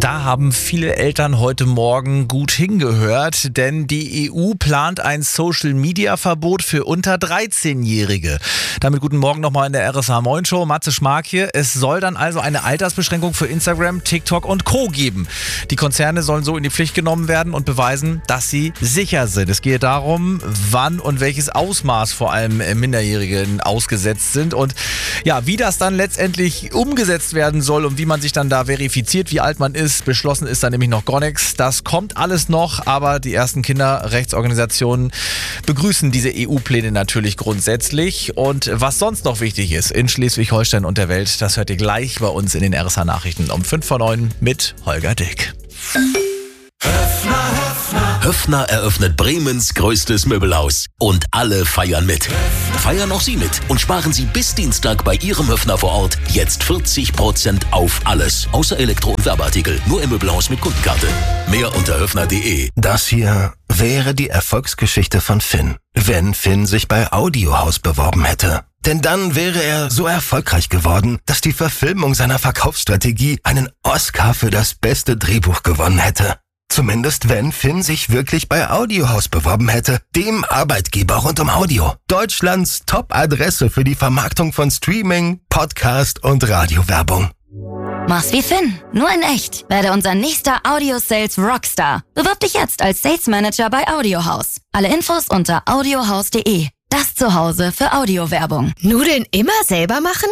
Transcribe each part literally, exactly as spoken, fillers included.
Da haben viele Eltern heute Morgen gut hingehört, denn die E U plant ein Social-Media-Verbot für unter dreizehnjährige. Damit guten Morgen nochmal in der R S H Moin Show. Matze Schmark hier. Es soll dann also eine Altersbeschränkung für Instagram, TikTok und Co. geben. Die Konzerne sollen so in die Pflicht genommen werden und beweisen, dass sie sicher sind. Es geht darum, wann und welches Ausmaß vor allem Minderjährigen ausgesetzt sind und ja, wie das dann letztendlich umgesetzt werden soll und wie man sich dann da verifiziert, wie alt man ist. Beschlossen ist da nämlich noch gar nichts. Das kommt alles noch, aber die ersten Kinderrechtsorganisationen begrüßen diese E U-Pläne natürlich grundsätzlich. Und was sonst noch wichtig ist in Schleswig-Holstein und der Welt, das hört ihr gleich bei uns in den R S H-Nachrichten um fünf vor neun mit Holger Dick. Höffner, Höffner. Höffner eröffnet Bremens größtes Möbelhaus. Und alle feiern mit. Feiern auch Sie mit und sparen Sie bis Dienstag bei Ihrem Höffner vor Ort jetzt vierzig Prozent auf alles. Außer Elektro- und Werbeartikel. Nur im Möbelhaus mit Kundenkarte. Mehr unter höffner punkt de. Das hier wäre die Erfolgsgeschichte von Finn, wenn Finn sich bei Audiohaus beworben hätte. Denn dann wäre er so erfolgreich geworden, dass die Verfilmung seiner Verkaufsstrategie einen Oscar für das beste Drehbuch gewonnen hätte. Zumindest wenn Finn sich wirklich bei Audiohaus beworben hätte, dem Arbeitgeber rund um Audio. Deutschlands Top-Adresse für die Vermarktung von Streaming, Podcast und Radiowerbung. Mach's wie Finn, nur in echt. Werde unser nächster Audio-Sales Rockstar. Bewirb dich jetzt als Sales Manager bei Audiohaus. Alle Infos unter audiohaus punkt de. Das Zuhause für Audiowerbung. Nudeln immer selber machen?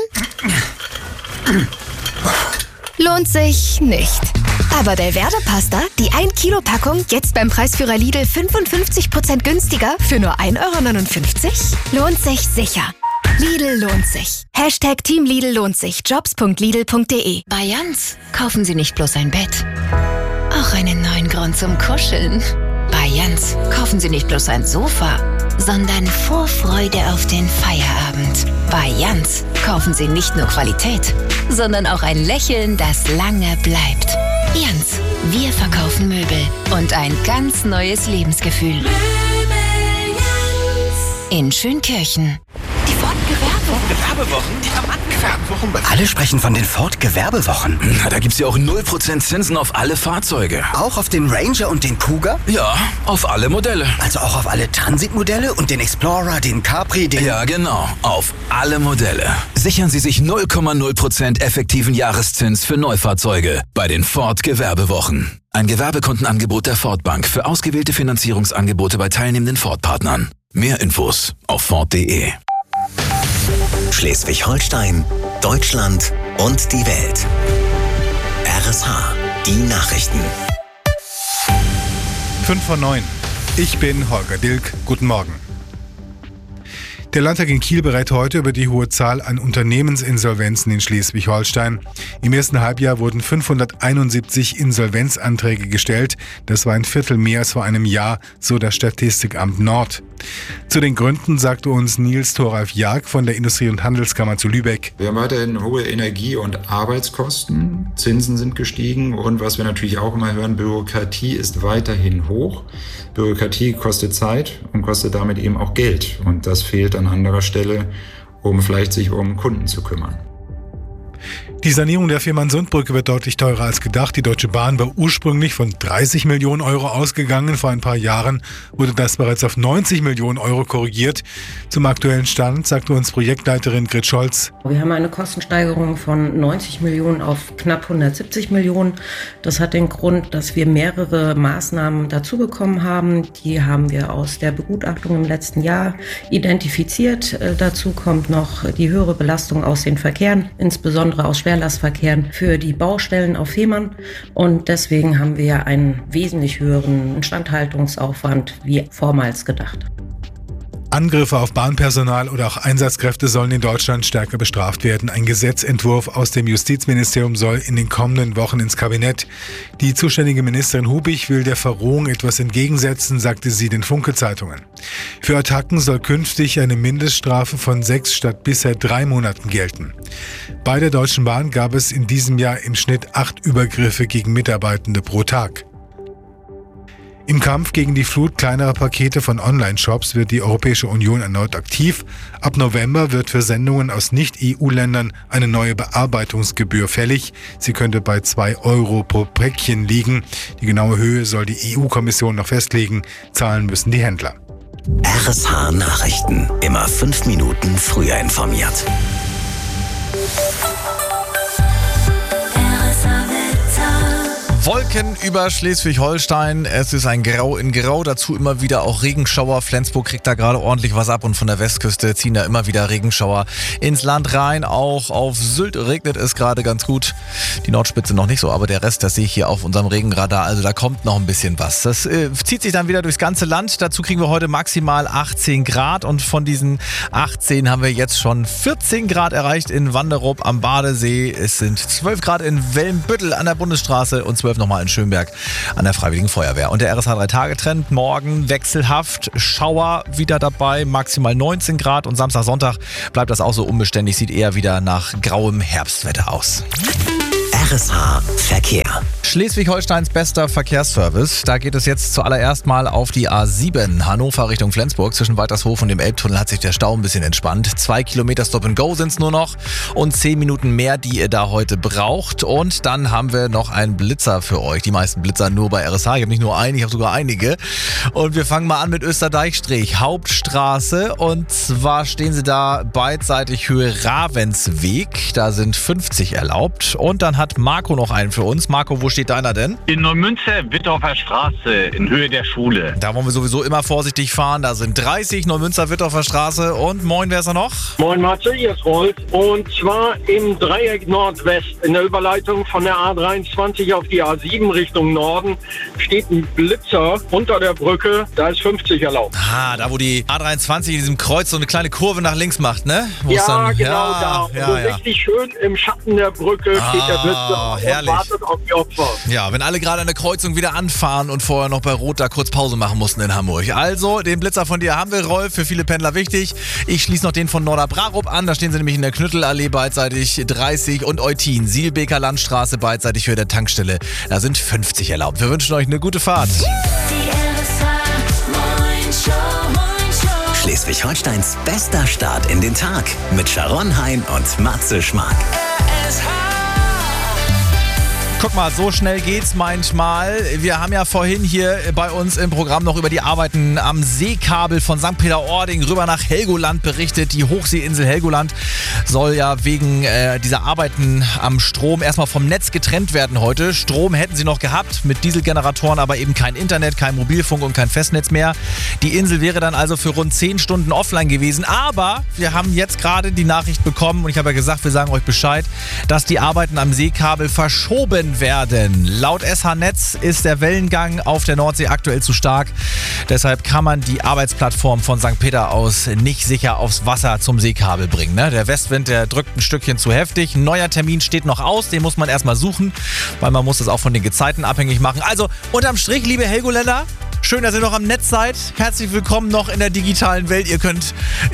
Lohnt sich nicht. Aber Belverde-Pasta, die ein Kilo Packung, jetzt beim Preisführer Lidl fünfundfünfzig Prozent günstiger für nur ein Euro neunundfünfzig? Lohnt sich sicher. Lidl lohnt sich. Hashtag Team Lidl lohnt sich. Jobs punkt lidl punkt de. Bei Jans kaufen Sie nicht bloß ein Bett, auch einen neuen Grund zum Kuscheln. Bei Jans kaufen Sie nicht bloß ein Sofa, sondern Vorfreude auf den Feierabend. Bei Jans kaufen Sie nicht nur Qualität, sondern auch ein Lächeln, das lange bleibt. Jans, wir verkaufen Möbel und ein ganz neues Lebensgefühl. Möbel Jans. In Schönkirchen. Die Ford-Gewerbewochen. Gewerbewochen? Die Gewerbewochen. Alle sprechen von den Ford-Gewerbewochen. Na, da gibt's ja auch null Prozent Zinsen auf alle Fahrzeuge. Auch auf den Ranger und den Kuga? Ja, auf alle Modelle. Also auch auf alle Transit-Modelle und den Explorer, den Capri, den... Ja, genau. Auf alle Modelle. Sichern Sie sich null Komma null Prozent effektiven Jahreszins für Neufahrzeuge bei den Ford-Gewerbewochen. Ein Gewerbekontenangebot der Ford Bank für ausgewählte Finanzierungsangebote bei teilnehmenden Ford-Partnern. Mehr Infos auf ford punkt de. Schleswig-Holstein, Deutschland und die Welt. R S H, die Nachrichten. fünf vor neun. Ich bin Holger Dilk. Guten Morgen. Der Landtag in Kiel berät heute über die hohe Zahl an Unternehmensinsolvenzen in Schleswig-Holstein. Im ersten Halbjahr wurden fünfhunderteinundsiebzig Insolvenzanträge gestellt. Das war ein Viertel mehr als vor einem Jahr, so das Statistikamt Nord. Zu den Gründen sagte uns Nils Thoralf Jag von der Industrie- und Handelskammer zu Lübeck. Wir haben weiterhin hohe Energie- und Arbeitskosten, Zinsen sind gestiegen und was wir natürlich auch immer hören, Bürokratie ist weiterhin hoch. Bürokratie kostet Zeit und kostet damit eben auch Geld und das fehlt an anderer Stelle, um vielleicht sich um Kunden zu kümmern. Die Sanierung der Fehmarnsundbrücke wird deutlich teurer als gedacht. Die Deutsche Bahn war ursprünglich von dreißig Millionen Euro ausgegangen. Vor ein paar Jahren wurde das bereits auf neunzig Millionen Euro korrigiert. Zum aktuellen Stand sagte uns Projektleiterin Grit Scholz. Wir haben eine Kostensteigerung von neunzig Millionen auf knapp hundertsiebzig Millionen. Das hat den Grund, dass wir mehrere Maßnahmen dazu bekommen haben. Die haben wir aus der Begutachtung im letzten Jahr identifiziert. Dazu kommt noch die höhere Belastung aus den Verkehren, insbesondere aus Schwerlastverkehren für die Baustellen auf Fehmarn. Und deswegen haben wir einen wesentlich höheren Instandhaltungsaufwand wie vormals gedacht. Angriffe auf Bahnpersonal oder auch Einsatzkräfte sollen in Deutschland stärker bestraft werden. Ein Gesetzentwurf aus dem Justizministerium soll in den kommenden Wochen ins Kabinett. Die zuständige Ministerin Hubig will der Verrohung etwas entgegensetzen, sagte sie den Funke-Zeitungen. Für Attacken soll künftig eine Mindeststrafe von sechs statt bisher drei Monaten gelten. Bei der Deutschen Bahn gab es in diesem Jahr im Schnitt acht Übergriffe gegen Mitarbeitende pro Tag. Im Kampf gegen die Flut kleinerer Pakete von Online-Shops wird die Europäische Union erneut aktiv. Ab November wird für Sendungen aus Nicht-E U-Ländern eine neue Bearbeitungsgebühr fällig. Sie könnte bei zwei Euro pro Päckchen liegen. Die genaue Höhe soll die E U-Kommission noch festlegen. Zahlen müssen die Händler. R S H Nachrichten. Immer fünf Minuten früher informiert. Wolken über Schleswig-Holstein. Es ist ein Grau in Grau. Dazu immer wieder auch Regenschauer. Flensburg kriegt da gerade ordentlich was ab und von der Westküste ziehen da immer wieder Regenschauer ins Land rein. Auch auf Sylt regnet es gerade ganz gut. Die Nordspitze noch nicht so, aber der Rest, das sehe ich hier auf unserem Regenradar. Also da kommt noch ein bisschen was. Das äh, zieht sich dann wieder durchs ganze Land. Dazu kriegen wir heute maximal achtzehn Grad und von diesen achtzehn haben wir jetzt schon vierzehn Grad erreicht in Wanderup am Badesee. Es sind zwölf Grad in Welmbüttel an der Bundesstraße und zwölf nochmal in Schönberg an der Freiwilligen Feuerwehr. Und der R S H drei Tage Trend morgen wechselhaft, Schauer wieder dabei, maximal neunzehn Grad und Samstag, Sonntag bleibt das auch so unbeständig, sieht eher wieder nach grauem Herbstwetter aus. R S H Verkehr. Schleswig-Holsteins bester Verkehrsservice. Da geht es jetzt zuallererst mal auf die A sieben Hannover Richtung Flensburg. Zwischen Waltershof und dem Elbtunnel hat sich der Stau ein bisschen entspannt. Zwei Kilometer Stop and Go sind es nur noch und zehn Minuten mehr, die ihr da heute braucht. Und dann haben wir noch einen Blitzer für euch. Die meisten Blitzer nur bei R S H. Ich habe nicht nur einen, ich habe sogar einige. Und wir fangen mal an mit Österdeichstrich, Hauptstraße. Und zwar stehen sie da beidseitig Höhe Ravensweg. Da sind fünfzig erlaubt. Und dann hat Marco noch einen für uns. Marco, wo steht deiner denn? In Neumünster, Wittorfer Straße, in Höhe der Schule. Da wollen wir sowieso immer vorsichtig fahren. Da sind dreißig, Neumünster, Wittorfer Straße. Und moin, wer ist da noch? Moin Matze, hier ist Rolf. Und zwar im Dreieck Nordwest, in der Überleitung von der A dreiundzwanzig auf die A sieben Richtung Norden, steht ein Blitzer unter der Brücke. Da ist fünfzig erlaubt. Ah, da wo die A dreiundzwanzig in diesem Kreuz so eine kleine Kurve nach links macht, ne? Wo ja, dann, genau ja, da. Ja, so ja. Richtig schön im Schatten der Brücke Ah, steht der Blitzer herrlich. und wartet auf die Opfer. Ja, wenn alle gerade an der Kreuzung wieder anfahren und vorher noch bei Rot da kurz Pause machen mussten in Hamburg. Also, den Blitzer von dir haben wir, Rolf, für viele Pendler wichtig. Ich schließe noch den von Norderbrarup an. Da stehen sie nämlich in der Knüttelallee beidseitig dreißig und Eutin, Sielbeker Landstraße beidseitig für der Tankstelle. Da sind fünfzig erlaubt. Wir wünschen euch eine gute Fahrt. Schleswig-Holsteins bester Start in den Tag mit Sharon Hein und Matze Schmark. Guck mal, so schnell geht's manchmal. Wir haben ja vorhin hier bei uns im Programm noch über die Arbeiten am Seekabel von Sankt Peter-Ording rüber nach Helgoland berichtet. Die Hochseeinsel Helgoland soll ja wegen äh, dieser Arbeiten am Strom erstmal vom Netz getrennt werden heute. Strom hätten sie noch gehabt mit Dieselgeneratoren, aber eben kein Internet, kein Mobilfunk und kein Festnetz mehr. Die Insel wäre dann also für rund zehn Stunden offline gewesen. Aber wir haben jetzt gerade die Nachricht bekommen und ich habe ja gesagt, wir sagen euch Bescheid, dass die Arbeiten am Seekabel verschoben werden. Laut S H-Netz ist der Wellengang auf der Nordsee aktuell zu stark. Deshalb kann man die Arbeitsplattform von Sankt Peter aus nicht sicher aufs Wasser zum Seekabel bringen. Ne? Der Westwind, der drückt ein Stückchen zu heftig. Ein neuer Termin steht noch aus, den muss man erstmal suchen, weil man muss das auch von den Gezeiten abhängig machen. Also unterm Strich, liebe Helgoländer, schön, dass ihr noch am Netz seid. Herzlich willkommen noch in der digitalen Welt. Ihr könnt